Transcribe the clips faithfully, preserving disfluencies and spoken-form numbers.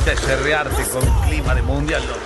Cerrearte con clima de mundial, loco.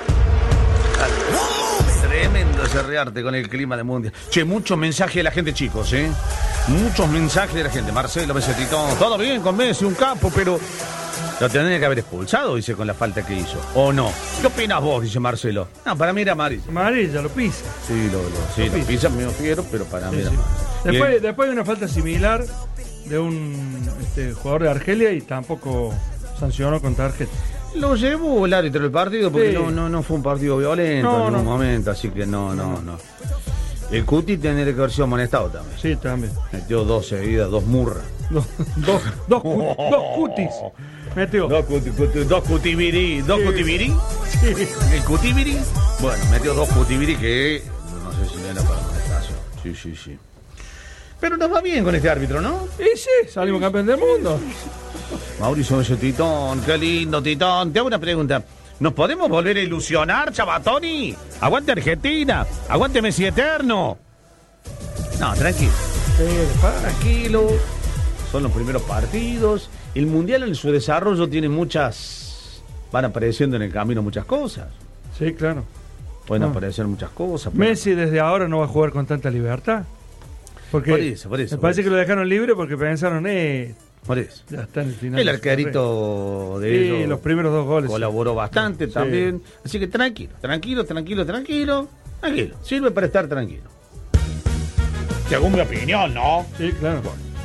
Tremendo cerrearte con el clima de mundial. Che, muchos mensajes de la gente, chicos, ¿eh? Muchos mensajes de la gente. Marcelo, Messi, Titón, todo bien con Messi, un capo, pero lo tendría que haber expulsado, dice, con la falta que hizo. ¿O no? ¿Qué opinas vos? Dice Marcelo. No, para mí era amarilla. Amarilla, lo pisa. Sí, lo, lo, sí, lo, lo pisa, me fiero, pero para sí, mí era sí. amarilla. Después, después hay una falta similar de un este, jugador de Argelia y tampoco sancionó contra Argelia. Lo llevó el árbitro del partido porque sí. no, no, no fue un partido violento no, en ningún no. momento, así que no, no, no. El Cuti tendría que haber sido amonestado también. Sí, también. Metió dos seguidas, dos murras. Dos, dos, dos, cut, dos cutis. Metió. Dos, cuti, cuti, dos cutibirí. ¿Dos sí. cutibirí? Sí. ¿El cutibirí? Bueno, metió dos cutibirí que no sé si era para amonestación. Sí, sí, sí. Pero nos va bien con este árbitro, ¿no? Y sí, salimos campeón del mundo. Mauricio, ese Titón, qué lindo, Titón. Te hago una pregunta. ¿Nos podemos volver a ilusionar, Chabatoni? Aguante Argentina, aguante Messi eterno. No, tranquilo. Sí, tranquilo. Son los primeros partidos. El Mundial en su desarrollo tiene muchas... Van apareciendo en el camino muchas cosas. Sí, claro. Pueden no. aparecer muchas cosas. Messi desde ahora no va a jugar con tanta libertad. Porque por eso, por eso. Me por parece eso. que lo dejaron libre porque pensaron, eh... Por eso. Ya está en el final. El arquerito de sí, ellos los primeros dos goles. colaboró bastante sí. también. Así que tranquilo, tranquilo, tranquilo, tranquilo. Tranquilo. Sirve para estar tranquilo. Según mi opinión, ¿no? Sí, claro.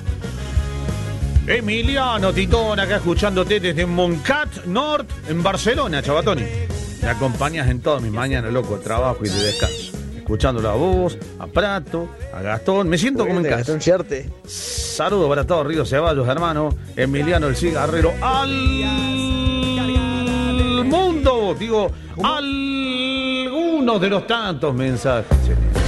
Emiliano Titón, acá escuchándote desde Montcat Nord, en Barcelona, Chabatoni. Me acompañas en todas mis mañanas, loco, de trabajo y de descanso. Escuchándolo a vos, a Prato, a Gastón. Me siento como en casa. Saludos para todos, Río Ceballos, hermano. Emiliano el cigarrero. Al mundo, digo, algunos de los tantos mensajes.